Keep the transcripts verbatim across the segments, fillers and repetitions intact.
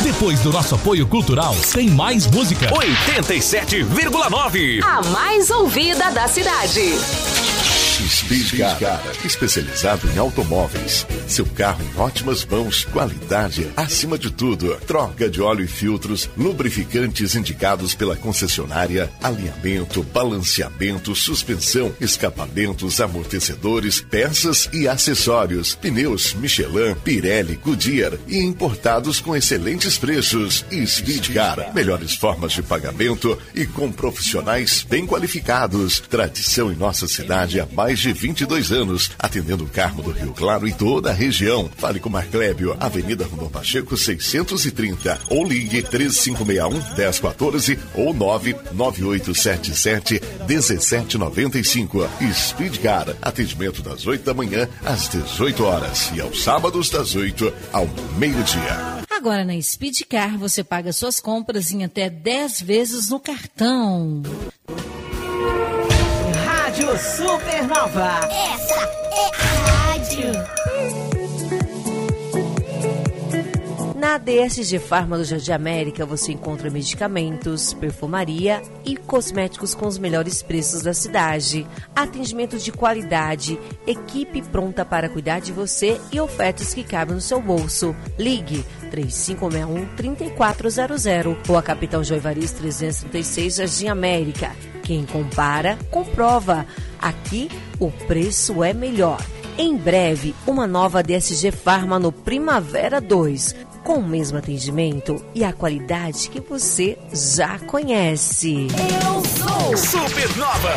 Depois do nosso apoio cultural, tem mais música. oitenta e sete vírgula nove. A mais ouvida da cidade. Speed Car, especializado em automóveis. Seu carro em ótimas mãos, qualidade acima de tudo. Troca de óleo e filtros, lubrificantes indicados pela concessionária, alinhamento, balanceamento, suspensão, escapamentos, amortecedores, peças e acessórios. Pneus Michelin, Pirelli, Goodyear e importados com excelentes preços. Speed Car, melhores formas de pagamento e com profissionais bem qualificados. Tradição em nossa cidade há mais de vinte e dois anos, atendendo o Carmo do Rio Claro e toda a região. Fale com Marclébio, Avenida Rondon Pacheco seiscentos e trinta, ou ligue três cinco seis um, um zero um quatro ou nove nove oito sete sete, um sete nove cinco. Speed Car, atendimento das oito da manhã às dezoito horas e aos sábados das oito ao meio-dia. Agora na Speed Car você paga suas compras em até dez vezes no cartão. Rádio Supernova. Essa é a rádio. Na D S G Farma do Jardim América você encontra medicamentos, perfumaria e cosméticos com os melhores preços da cidade. Atendimento de qualidade, equipe pronta para cuidar de você e ofertas que cabem no seu bolso. Ligue três cinco seis um, três quatro zero zero ou a Capitão Joivaris trezentos e trinta e seis Jardim América. Quem compara, comprova. Aqui o preço é melhor. Em breve, uma nova D S G Farma no Primavera dois, com o mesmo atendimento e a qualidade que você já conhece. Eu sou Supernova.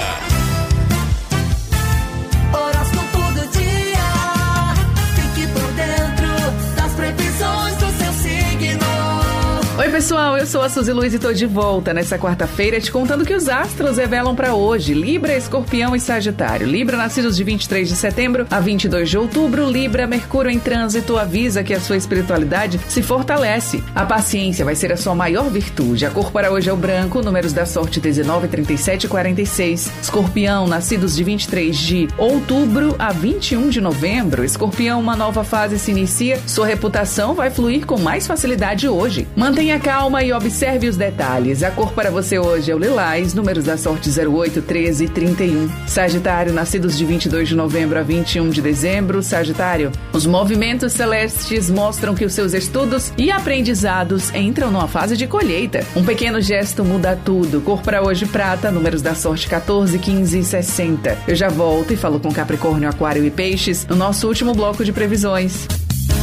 Horóscopo do dia. Fique por dentro das previsões do seu signo. Oi pessoal, eu sou a Suzy Luiz e tô de volta nessa quarta-feira te contando que os astros revelam pra hoje. Libra, Escorpião e Sagitário. Libra, nascidos de vinte e três de setembro a vinte e dois de outubro. Libra, Mercúrio em trânsito avisa que a sua espiritualidade se fortalece. A paciência vai ser a sua maior virtude. A cor para hoje é o branco, números da sorte dezenove, trinta e sete e quarenta e seis. Escorpião, nascidos de vinte e três de outubro a vinte e um de novembro. Escorpião, uma nova fase se inicia. Sua reputação vai fluir com mais facilidade hoje. Mantenha Tenha calma e observe os detalhes. A cor para você hoje é o lilás, números da sorte zero oito, treze e trinta e um. Sagitário, nascidos de vinte e dois de novembro a vinte e um de dezembro. Sagitário, os movimentos celestes mostram que os seus estudos e aprendizados entram numa fase de colheita. Um pequeno gesto muda tudo. Cor para hoje prata, números da sorte quatorze, quinze e sessenta. Eu já volto e falo com Capricórnio, Aquário e Peixes no nosso último bloco de previsões.